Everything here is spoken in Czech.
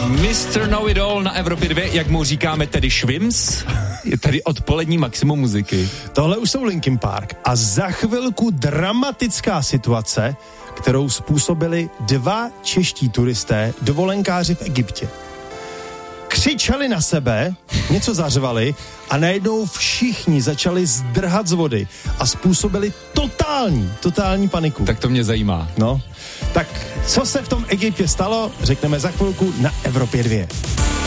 Mr. Know It All na Evropě 2, jak mu říkáme tedy Švims, je tady odpolední maximum muziky. Tohle už jsou Linkin Park a za chvilku dramatická situace, kterou způsobili 2 čeští turisté, dovolenkáři v Egyptě. Křičeli na sebe, něco zařvali a najednou všichni začali zdrhat z vody a způsobili totální paniku. Tak to mě zajímá. No, tak co se v tom Egyptě stalo, řekneme za chvilku na Evropě 2.